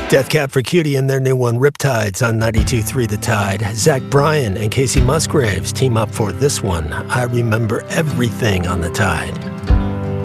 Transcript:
Death Cab for Cutie and their new one, Riptides, on 92.3 The Tide. Zach Bryan and Casey Musgraves team up for this one, I Remember Everything on The Tide.